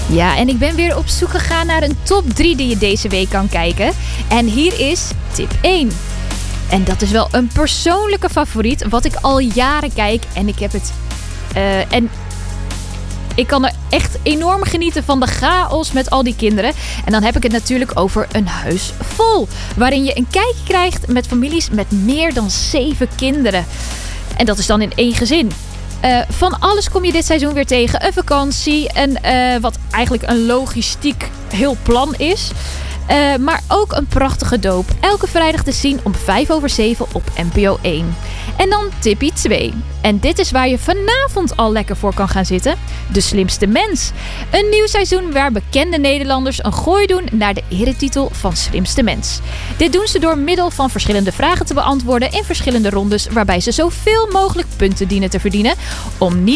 Ja, en ik ben weer op zoek gegaan naar een top 3 die je deze week kan kijken. En hier is tip 1. En dat is wel een persoonlijke favoriet, wat ik al jaren kijk. En ik heb het... ik kan er echt enorm genieten van de chaos met al die kinderen. En dan heb ik het natuurlijk over Een Huis Vol. Waarin je een kijkje krijgt met families met meer dan 7 kinderen. En dat is dan in 1 gezin. Van alles kom je dit seizoen weer tegen. Een vakantie en wat eigenlijk een logistiek heel plan is. Maar ook een prachtige doop. Elke vrijdag te zien om 7:05 op NPO 1. En dan tippie 2. En dit is waar je vanavond al lekker voor kan gaan zitten. De Slimste Mens. Een nieuw seizoen waar bekende Nederlanders een gooi doen naar de eretitel van Slimste Mens. Dit doen ze door middel van verschillende vragen te beantwoorden in verschillende rondes, waarbij ze zoveel mogelijk punten dienen te verdienen om niet